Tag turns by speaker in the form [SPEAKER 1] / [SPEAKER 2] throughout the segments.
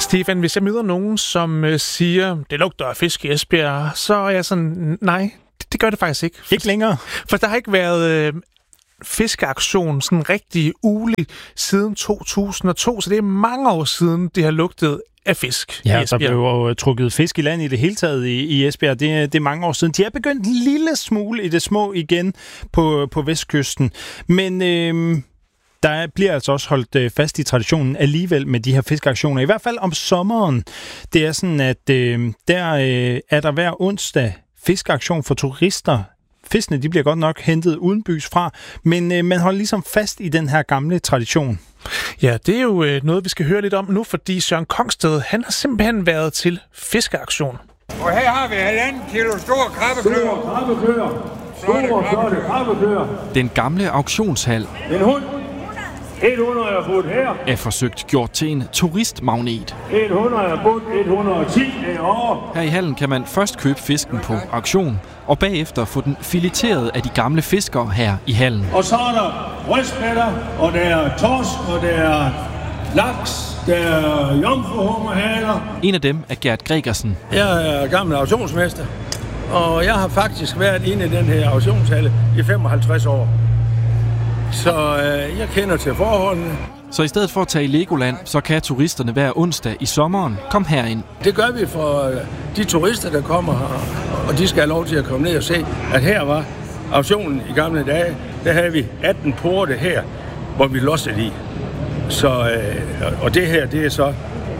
[SPEAKER 1] Stefan, hvis jeg møder nogen, som siger, det lugter af fisk i Esbjerg, så er jeg sådan, nej, det gør det faktisk ikke.
[SPEAKER 2] Ikke længere.
[SPEAKER 1] For der har ikke været fiskeaktion sådan rigtig ugelig siden 2002, så det er mange år siden, det har lugtet af fisk i Esbjerg.
[SPEAKER 2] Der blev jo trukket fisk i land i det hele taget i Esbjerg. Det er mange år siden. De er begyndt en lille smule i det små igen på vestkysten. Men der bliver altså også holdt fast i traditionen alligevel med de her fiskeaktioner. I hvert fald om sommeren. Det er sådan, at der er der hver onsdag fiskeaktion for turister. Fiskene, de bliver godt nok hentet udenbys fra, men man holder ligesom fast i den her gamle tradition.
[SPEAKER 1] Ja, det er jo noget, vi skal høre lidt om nu, fordi Søren Kongsted, han har simpelthen været til fiskeaktion.
[SPEAKER 3] Og her har vi 1,5 kilo store krabbekløer.
[SPEAKER 4] Store krabbekløer.
[SPEAKER 5] Den gamle auktionshal
[SPEAKER 4] En hund. 100 er budt her.
[SPEAKER 5] er forsøgt gjort til en turistmagnet.
[SPEAKER 4] 100 er budt. 110 er over.
[SPEAKER 5] Her i hallen kan man først købe fisken på auktion, og bagefter få den fileteret af de gamle fiskere her i hallen.
[SPEAKER 4] Og så er der rødspætter, og der er torsk, og der er laks, der er jomfruhummerhaler.
[SPEAKER 5] En af dem er Gert Gregersen.
[SPEAKER 6] Jeg er gammel auktionsmester, og jeg har faktisk været inde i den her auktionshalle i 55 år. Så jeg kender til forholdene.
[SPEAKER 5] Så i stedet for at tage i Legoland, så kan turisterne hver onsdag i sommeren komme herind.
[SPEAKER 6] Det gør vi for de turister, der kommer her, og de skal have lov til at komme ned og se, at her var auktionen i gamle dage. Der havde vi 18 porte her, hvor vi lossede i. Så, og det her, det er så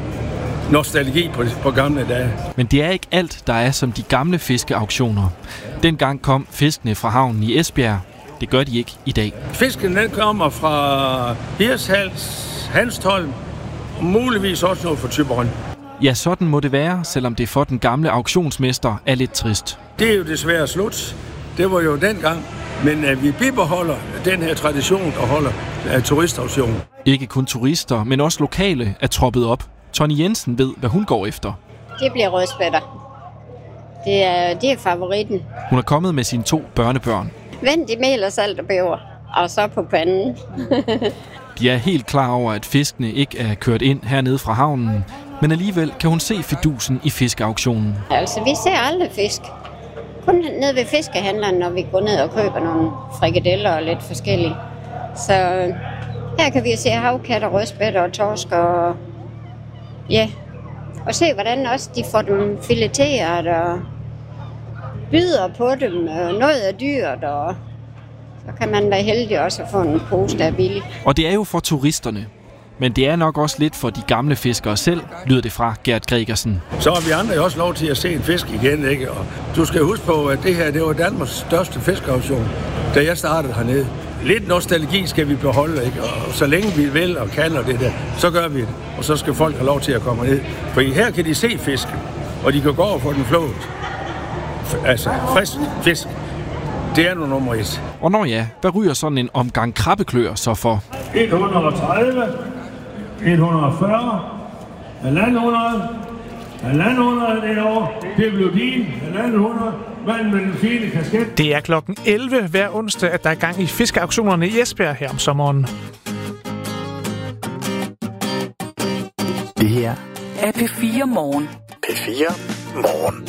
[SPEAKER 6] nostalgi på gamle dage.
[SPEAKER 5] Men det er ikke alt, der er som de gamle fiskeauktioner. Dengang kom fiskene fra havnen i Esbjerg. Det gør de ikke i dag.
[SPEAKER 6] Fisken den kommer fra Hirtshals, Hanstholm og muligvis også noget fra Thyborøn.
[SPEAKER 5] Ja, sådan må det være, selvom det for den gamle auktionsmester er lidt trist.
[SPEAKER 6] Det er jo desværre slut. Det var jo dengang. Men vi bibeholder den her tradition og holder turistauktion.
[SPEAKER 5] Ikke kun turister, men også lokale er troppet op. Tony Jensen ved, hvad hun går efter.
[SPEAKER 7] Det bliver rødspætter. Det er favoritten.
[SPEAKER 5] Hun er kommet med sine 2 børnebørn.
[SPEAKER 7] Vend i mel og salt og peber, og så på panden.
[SPEAKER 5] De er helt klar over, at fiskene ikke er kørt ind hernede fra havnen, men alligevel kan hun se fidusen i fiskeauktionen.
[SPEAKER 7] Altså, vi ser aldrig fisk. Kun nede ved fiskehandleren, når vi går ned og køber nogle frikadeller og lidt forskellige. Så her kan vi se havkatter, rødspætter og torsk og ja. Og se, hvordan også de får dem fileteret og byder på dem. Noget er dyrt, og så kan man være heldig også at få en pose, der er billig.
[SPEAKER 5] Og det er jo for turisterne. Men det er nok også lidt for de gamle fiskere selv, lyder det fra Gert Gregersen.
[SPEAKER 6] Så har vi andre jo også lov til at se en fisk igen, ikke? Og du skal huske på, at det her, det var Danmarks største fiskeauktion, da jeg startede hernede. Lidt nostalgi skal vi beholde, ikke? Og så længe vi vil og kan og det der, så gør vi det. Og så skal folk have lov til at komme ned. For her kan de se fisken, og de kan gå over for den flået. Altså, frisk fisk, det er nu nummer 1.
[SPEAKER 5] Og når ja, hvad ryger sådan en omgang krabbekløer så for?
[SPEAKER 4] 130, 140, 1.500 derovre. Det blev din, 1.500. Manden med den fine kasket.
[SPEAKER 1] Det er klokken 11 hver onsdag, at der er gang i fiskeauktionerne i Esbjerg her om sommeren.
[SPEAKER 8] Det her er P4 Morgen. P4 Morgen.